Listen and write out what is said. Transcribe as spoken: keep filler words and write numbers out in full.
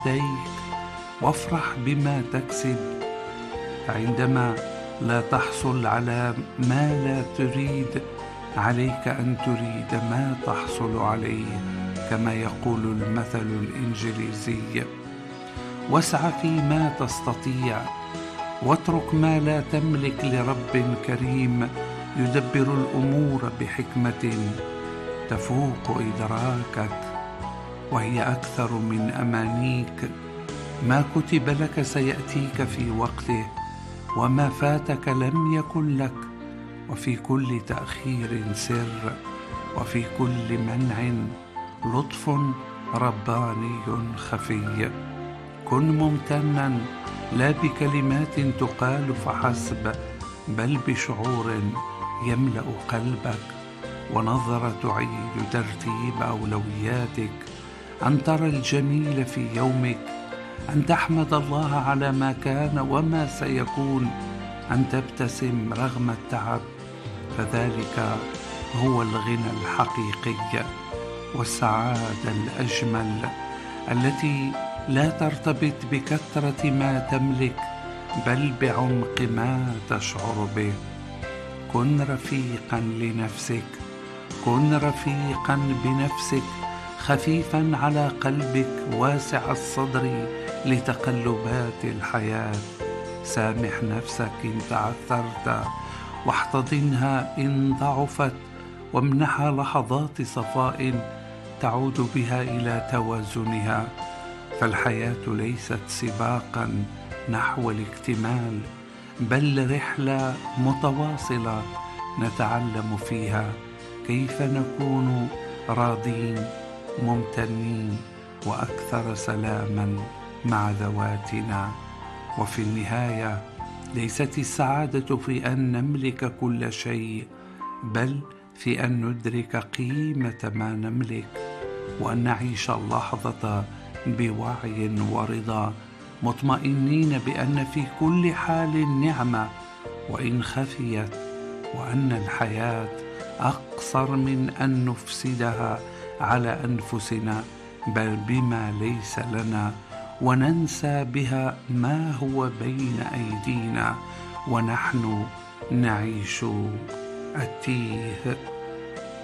يديك وافرح بما تكسب. فعندما لا تحصل على ما لا تريد، عليك أن تريد ما تحصل عليه، كما يقول المثل الإنجليزي. واسع فيما تستطيع، واترك ما لا تملك لرب كريم يدبر الأمور بحكمة تفوق إدراكك، وهي أكثر من أمانيك. ما كتب لك سيأتيك في وقته، وما فاتك لم يكن لك. وفي كل تأخير سر، وفي كل منع لطف رباني خفي. كن ممتنا لا بكلمات تقال فحسب، بل بشعور يملأ قلبك، ونظرة تعيد ترتيب أولوياتك. أن ترى الجميل في يومك، أن تحمد الله على ما كان وما سيكون، أن تبتسم رغم التعب، فذلك هو الغنى الحقيقي والسعادة الأجمل، التي لا ترتبط بكثرة ما تملك، بل بعمق ما تشعر به. كن رفيقا لنفسك، كن رفيقا بنفسك، خفيفا على قلبك، واسع الصدر لتقلبات الحياة. سامح نفسك إن تعثرت، واحتضنها إن ضعفت، وامنحها لحظات صفاء تعود بها إلى توازنها. فالحياة ليست سباقا نحو الاكتمال، بل رحلة متواصلة نتعلم فيها كيف نكون راضين ممتنين وأكثر سلاما مع ذواتنا. وفي النهاية ليست السعادة في أن نملك كل شيء، بل في أن ندرك قيمة ما نملك، وأن نعيش اللحظة بوعي ورضا، مطمئنين بأن في كل حال نعمة وإن خفيت، وأن الحياة أقصر من أن نفسدها على أنفسنا، بل بما ليس لنا، وننسى بها ما هو بين أيدينا ونحن نعيش التيه.